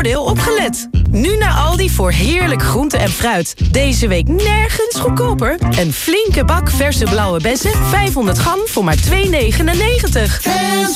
voordeel opgelet. Nu naar Aldi voor heerlijk groente en fruit. Deze week nergens goedkoper. Een flinke bak verse blauwe bessen, 500 gram voor maar €2,99.